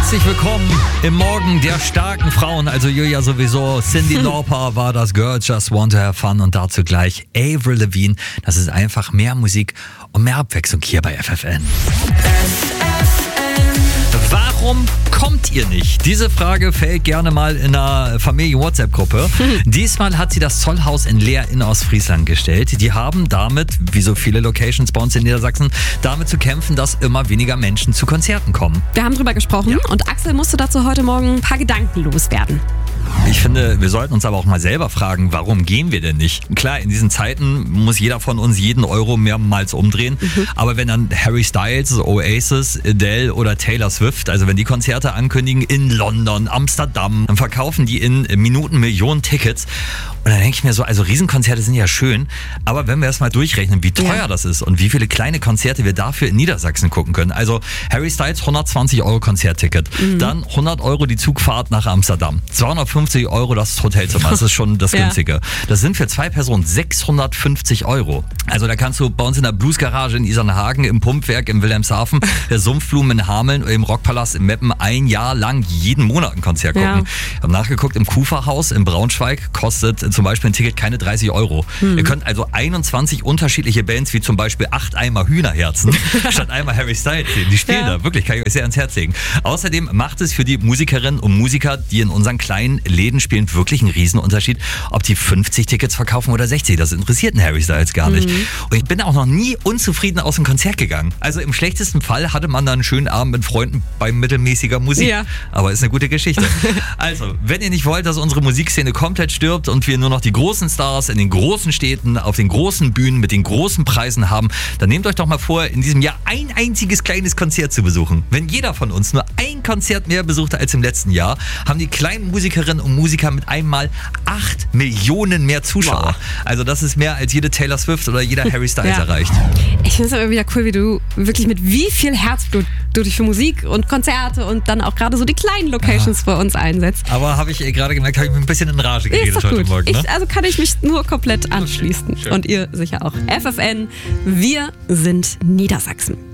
Herzlich willkommen im Morgen der starken Frauen, also Julia sowieso. Cyndi Lauper war das Girl Just Want to Have Fun und dazu gleich Avril Lavigne. Das ist einfach mehr Musik und mehr Abwechslung hier bei FFN. Warum kommt ihr nicht? Diese Frage fällt gerne mal in einer Familien-WhatsApp-Gruppe. Diesmal hat sie das Zollhaus in Leer in Ostfriesland gestellt. Die haben damit, wie so viele Locations bei uns in Niedersachsen, damit zu kämpfen, dass immer weniger Menschen zu Konzerten kommen. Wir haben drüber gesprochen und Axel musste dazu heute Morgen ein paar Gedanken loswerden. Ich finde, wir sollten uns aber auch mal selber fragen, warum gehen wir denn nicht? Klar, in diesen Zeiten muss jeder von uns jeden Euro mehrmals umdrehen. Aber wenn dann Harry Styles, Oasis, Adele oder Taylor Swift, also wenn die Konzerte ankündigen in London, Amsterdam, dann verkaufen die in Minuten Millionen Tickets. Und dann denke ich mir so, also Riesenkonzerte sind ja schön, aber wenn wir erst mal durchrechnen, wie teuer das ist und wie viele kleine Konzerte wir dafür in Niedersachsen gucken können. Also Harry Styles 120 Euro Konzertticket, dann 100 Euro die Zugfahrt nach Amsterdam, 250 Euro das Hotelzimmer, das ist schon das Günstige. Das sind für 2 Personen 650 Euro. Also da kannst du bei uns in der Bluesgarage in Isernhagen, im Pumpwerk in Wilhelmshaven, der Sumpfblumen in Hameln oder im Rockpalast in Meppen 1 Jahr lang jeden Monat ein Konzert gucken. Ich habe nachgeguckt, im Kuferhaus in Braunschweig kostet zum Beispiel ein Ticket keine 30 Euro. Ihr könnt also 21 unterschiedliche Bands, wie zum Beispiel 8 Eimer Hühnerherzen, statt einmal Harry Styles sehen. Die spielen da, wirklich, kann ich euch sehr ans Herz legen. Außerdem macht es für die Musikerinnen und Musiker, die in unseren kleinen Läden spielen, wirklich einen Riesenunterschied, ob die 50 Tickets verkaufen oder 60. Das interessiert einen Harry Styles gar nicht. Und ich bin auch noch nie unzufrieden aus dem Konzert gegangen. Also im schlechtesten Fall hatte man dann einen schönen Abend mit Freunden bei mittelmäßiger Musik. Ja. Aber ist eine gute Geschichte. Also, wenn ihr nicht wollt, dass unsere Musikszene komplett stirbt und wir nur noch die großen Stars in den großen Städten, auf den großen Bühnen mit den großen Preisen haben, dann nehmt euch doch mal vor, in diesem Jahr ein einziges kleines Konzert zu besuchen. Wenn jeder von uns nur ein Konzert mehr besuchte als im letzten Jahr, haben die kleinen Musikerinnen und Musiker mit einmal 8 Millionen mehr Zuschauer. Also das ist mehr als jede Taylor Swift oder jeder Harry Styles erreicht. Ich finde es aber wieder cool, wie du wirklich mit wie viel Herzblut du dich für Musik und Konzerte und dann auch gerade so die kleinen Locations für uns einsetzt. Aber habe ich gerade gemerkt, habe ich mich ein bisschen in Rage geredet heute Morgen. Ne? Also kann ich mich nur komplett anschließen. Schön. Und ihr sicher auch. FFN, wir sind Niedersachsen.